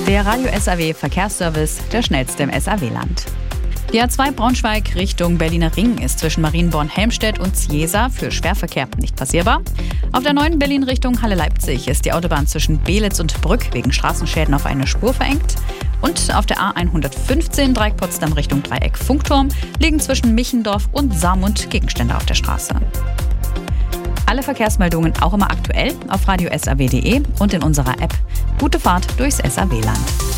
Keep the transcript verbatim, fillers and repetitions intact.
Der Radio S A W Verkehrsservice, der schnellste im S A W-Land. Die A zwei Braunschweig Richtung Berliner Ring ist zwischen Marienborn-Helmstedt und Ziesa für Schwerverkehr nicht passierbar. Auf der neuen Berlin Richtung Halle-Leipzig ist die Autobahn zwischen Beelitz und Brück wegen Straßenschäden auf eine Spur verengt. Und auf der A hundertfünfzehn Dreieck Potsdam Richtung Dreieck Funkturm liegen zwischen Michendorf und Saarmund Gegenstände auf der Straße. Alle Verkehrsmeldungen auch immer aktuell auf radio s a w punkt d e und in unserer App. Gute Fahrt durchs S A W-Land.